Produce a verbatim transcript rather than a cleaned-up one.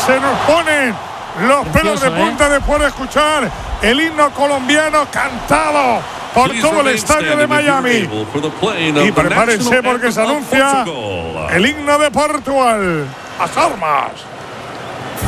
se nos ponen los pelos de punta, ¿eh?, después de escuchar el himno colombiano cantado por todo el estadio de Miami. Y prepárense porque se anuncia el himno de Portugal. ¡Las armas!